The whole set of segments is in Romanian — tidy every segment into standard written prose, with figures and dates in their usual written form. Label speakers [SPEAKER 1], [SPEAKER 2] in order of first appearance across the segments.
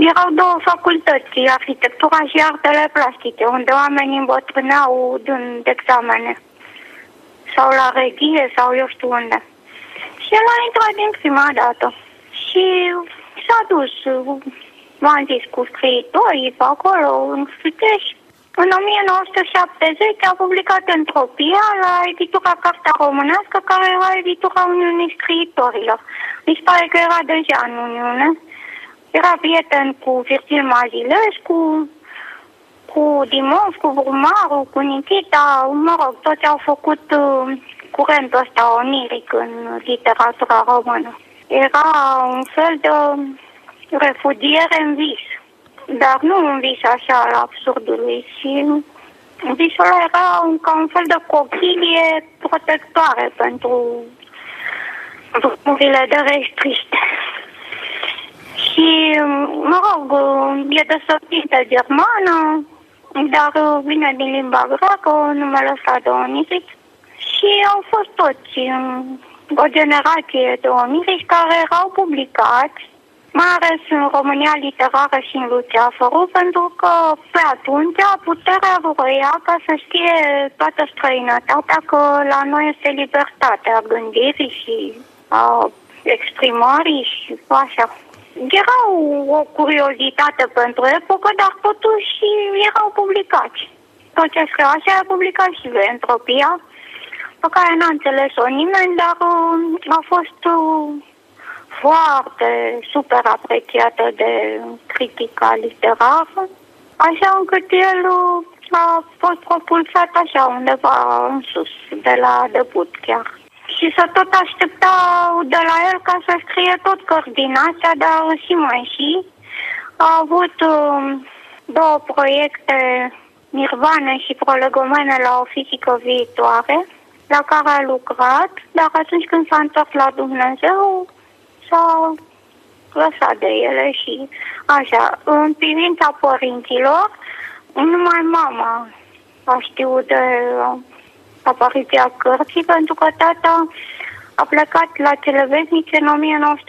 [SPEAKER 1] Erau două facultăți, arhitectura și artele plastice, unde oamenii îmbătrâneau dând examene. Sau la regie, sau eu știu unde. Și el a intrat din prima dată. Și s-a dus, m-am zis, cu scriitorii pe acolo, în Fiteș. În 1970 a publicat Entropia la editura Cartea Românească, care era editura Uniunii Scriitorilor. Mi se pare că era deja în Uniune. Era prieten cu Virgil Mazilescu, cu Dimov, cu Brumaru, cu Nikita, mă rog, toți au făcut curentul ăsta oniric în literatura română. Era un fel de refugiere în vis, dar nu un vis așa al absurdului, și visul era ca un fel de cochilie protectoare pentru drumurile de restricte. Și, mă rog, e desăvârșită germană, dar vine din limba greacă, numele ăsta de oniric. Și au fost toți o generație de onirici care erau publicați, mai ales în România Literară și în Luceafărul, pentru că pe atunci puterea vroia ca să știe toată străinătatea că la noi este libertatea gândirii și a exprimării și așa. Era o curiozitate pentru epocă, dar totuși erau publicați. Tot ce scriu așa a publicat și lui Entropia, pe care n-a înțeles-o nimeni, dar a fost foarte super apreciată de critica literară, așa încât el a fost propulsat așa undeva în sus, de la debut chiar. Și să tot așteptau de la el ca să scrie tot cărți din astea, dar și mai și. A avut două proiecte, Nirvane și Prolegomene la o fizică viitoare, la care a lucrat, dar atunci când s-a întors la Dumnezeu, s-a lăsat de ele și așa. În privința părinților, numai mama a știut de apariția cărții, pentru că tata a plecat la cele veșnice în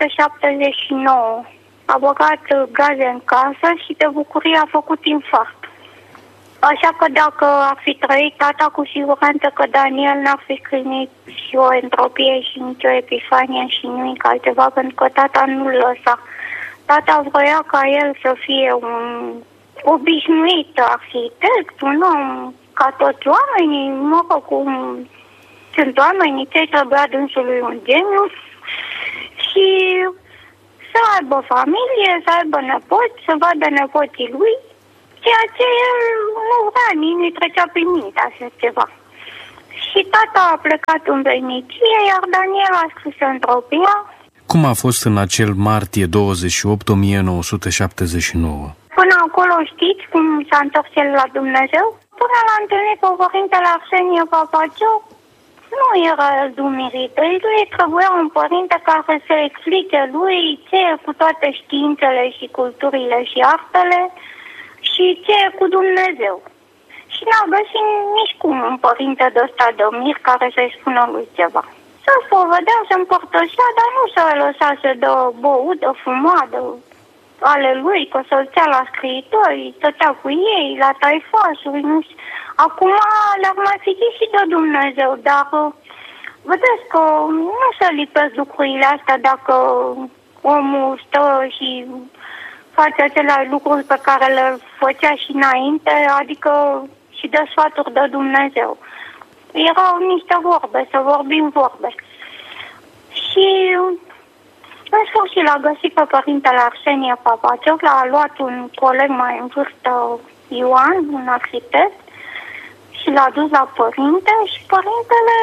[SPEAKER 1] 1979. A băgat gaze în casă și de bucurie a făcut infarct. Așa că dacă ar fi trăit tata, cu siguranță că Daniel n-ar fi scris nici o Entropie și nici o Epifanie și nimic altceva, pentru că tata nu-l lăsa. Tata vroia ca el să fie un obișnuit arhitect, un om ca toți oamenii, mă rog, cum sunt oamenii, ce trebuia dânsului un geniu, și să aibă familie, să aibă nepoți, să vadă nepoții lui, ceea ce el nu vrea, nici trecea prin minte așa ceva. Și tata a plecat în veșnicie, iar Daniel a scris Entropia.
[SPEAKER 2] Cum a fost în acel martie 28 1979?
[SPEAKER 1] Până acolo știți cum s-a întors el la Dumnezeu? Până l-a întâlnit pe părintele Arsenie Papaciu, nu era el dumirit. Lui trebuia un părinte care să explice lui ce e cu toate științele și culturile și artele și ce e cu Dumnezeu. Și n-a găsit nici cum un părinte de ăsta de mir care să-i spună lui ceva. Să spovedea, să împărtășea, dar nu să lăsa să dă băut, de fumat, ale lui, că să-l țea la scriitori, stătea cu ei, la taifasuri, nu știu. Acum le-ar mai fi zis și de Dumnezeu, dar vedeți că nu se lipesc lucrurile astea dacă omul stă și face aceleași lucruri pe care le făcea și înainte, adică și dă sfaturi de Dumnezeu. Erau niște vorbe, să vorbim vorbe. Și în sfârșit l-a găsit pe părintele Arsenie Papaciu, l-a luat un coleg mai în vârstă, Ioan, un arhitect, și l-a dus la părinte și părintele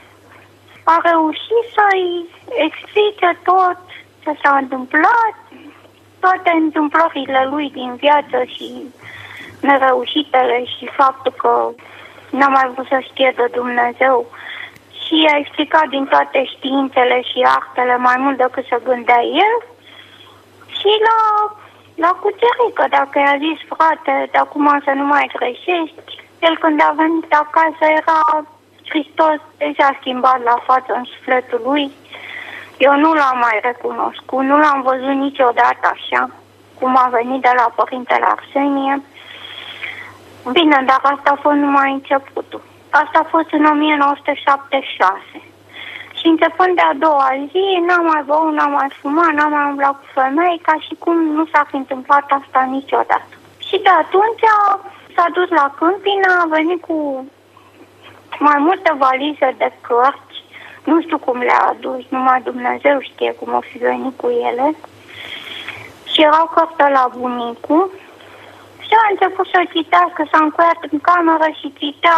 [SPEAKER 1] a reușit să-i explice tot ce s-a întâmplat, toate întâmplările lui din viață și nereușitele și faptul că n-a mai vrut să știe de Dumnezeu. Și a explicat din toate științele și artele mai mult decât să gândea el. Și l-a cucerit, că dacă i-a zis, frate, de acum să nu mai greșești, el când a venit acasă era Hristos deja schimbat la față în sufletul lui. Eu nu l-am mai recunoscut, nu l-am văzut niciodată așa. cum a venit de la părintele Arsenie. Bine, dar asta a fost numai începutul. Asta a fost în 1976. Și începând de a doua zi, n-am mai băut, n-am mai fumat, n-am mai umblat cu femei, ca și cum nu s-a fi întâmplat asta niciodată. Și de atunci s-a dus la Câmpina, a venit cu mai multe valize de cărți, nu știu cum le-a adus, numai Dumnezeu știe cum o fi venit cu ele. Și erau cărți la bunicul și a început să citească, s-a încuiat în cameră și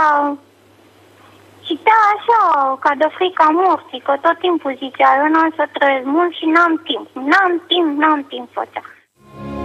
[SPEAKER 1] citea așa, ca de frica morții, că tot timpul zicea, eu n-am să trăiesc mult și n-am timp, făcea.